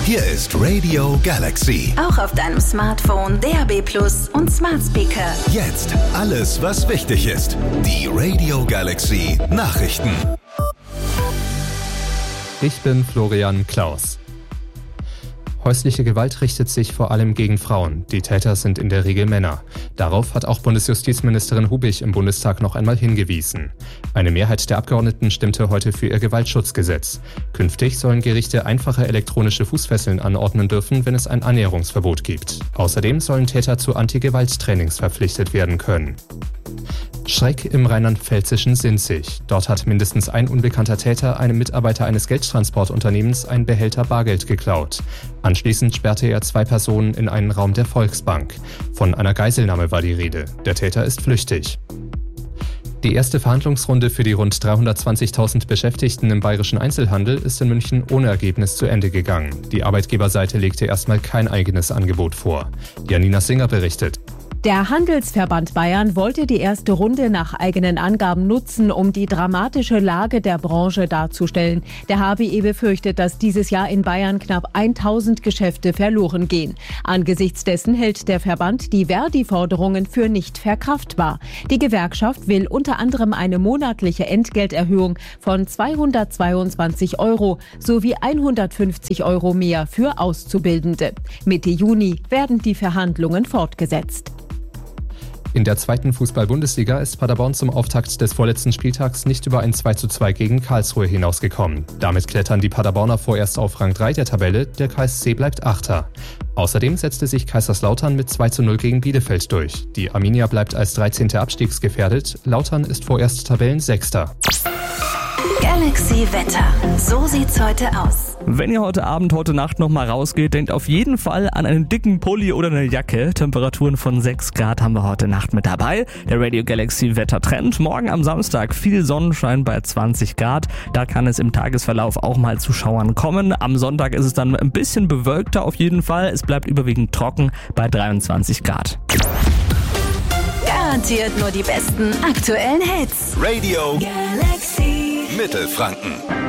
Hier ist Radio Galaxy. Auch auf deinem Smartphone, DAB+ und Smart Speaker. Jetzt alles, was wichtig ist. Die Radio Galaxy Nachrichten. Ich bin Florian Klaus. Häusliche Gewalt richtet sich vor allem gegen Frauen. Die Täter sind in der Regel Männer. Darauf hat auch Bundesjustizministerin Hubig im Bundestag noch einmal hingewiesen. Eine Mehrheit der Abgeordneten stimmte heute für ihr Gewaltschutzgesetz. Künftig sollen Gerichte einfache elektronische Fußfesseln anordnen dürfen, wenn es ein Annäherungsverbot gibt. Außerdem sollen Täter zu Anti-Gewalt-Trainings verpflichtet werden können. Schreck im rheinland-pfälzischen Sinzig. Dort hat mindestens ein unbekannter Täter einem Mitarbeiter eines Geldtransportunternehmens einen Behälter Bargeld geklaut. Anschließend sperrte er 2 Personen in einen Raum der Volksbank. Von einer Geiselnahme war die Rede. Der Täter ist flüchtig. Die erste Verhandlungsrunde für die rund 320.000 Beschäftigten im bayerischen Einzelhandel ist in München ohne Ergebnis zu Ende gegangen. Die Arbeitgeberseite legte erstmal kein eigenes Angebot vor. Janina Singer berichtet. Der Handelsverband Bayern wollte die erste Runde nach eigenen Angaben nutzen, um die dramatische Lage der Branche darzustellen. Der HBE befürchtet, dass dieses Jahr in Bayern knapp 1000 Geschäfte verloren gehen. Angesichts dessen hält der Verband die Verdi-Forderungen für nicht verkraftbar. Die Gewerkschaft will unter anderem eine monatliche Entgelterhöhung von 222 € sowie 150 € mehr für Auszubildende. Mitte Juni werden die Verhandlungen fortgesetzt. In der 2. Fußball-Bundesliga ist Paderborn zum Auftakt des vorletzten Spieltags nicht über ein 2:2 gegen Karlsruhe hinausgekommen. Damit klettern die Paderborner vorerst auf Rang 3 der Tabelle, der KSC bleibt Achter. Außerdem setzte sich Kaiserslautern mit 2:0 gegen Bielefeld durch. Die Arminia bleibt als 13. abstiegsgefährdet, Lautern ist vorerst Tabellensechster. Galaxy Wetter. So sieht's heute aus. Wenn ihr heute Abend, heute Nacht nochmal rausgeht, denkt auf jeden Fall an einen dicken Pulli oder eine Jacke. Temperaturen von 6 Grad haben wir heute Nacht mit dabei. Der Radio Galaxy Wettertrend. Morgen am Samstag viel Sonnenschein bei 20 Grad. Da kann es im Tagesverlauf auch mal zu Schauern kommen. Am Sonntag ist es dann ein bisschen bewölkter auf jeden Fall. Es bleibt überwiegend trocken bei 23 Grad. Garantiert nur die besten aktuellen Hits. Radio Galaxy. Mittelfranken.